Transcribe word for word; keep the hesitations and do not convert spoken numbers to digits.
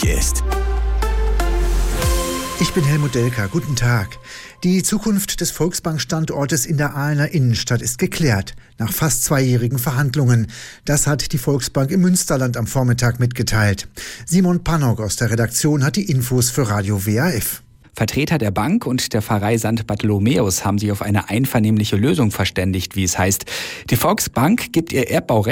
wichtig ist. Ich bin Helmut Delker. Guten Tag. Die Zukunft des Volksbank-Standortes in der Ahlener Innenstadt ist geklärt. Nach fast zweijährigen Verhandlungen. Das hat die Volksbank im Münsterland am Vormittag mitgeteilt. Simon Pannock aus der Redaktion hat die Infos für Radio W A F. Vertreter der Bank und der Pfarrei Sankt Bartholomäus haben sich auf eine einvernehmliche Lösung verständigt, wie es heißt. Die Volksbank gibt ihr Erbbaurecht